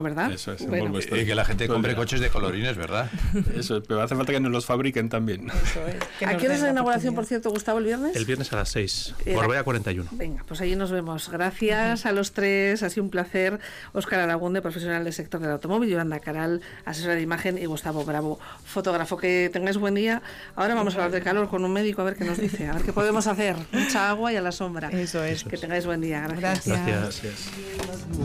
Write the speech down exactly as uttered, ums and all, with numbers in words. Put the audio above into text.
¿verdad? Eso es, bueno. Volvo Y que la gente compre coches de colorines, ¿verdad? Eso, pero hace falta que nos los fabriquen también. Eso es. ¿A qué hora es la inauguración, por cierto, Gustavo, el viernes? El viernes a las seis, Era... Gorbea cuarenta y uno. Venga, pues allí nos vemos. Gracias a los tres, ha sido un placer. Óscar Aragunde, profesional del sector del automóvil, Yolanda Caral, asesora de imagen, y Gustavo Bravo, fotógrafo. Que tengáis buen día. Ahora vamos a hablar de calor con un médico, a ver qué nos dice, a ver qué podemos hacer. Mucha agua y a la sombra. Eso es. Que tengáis buen día. Gracias. Gracias. Gracias.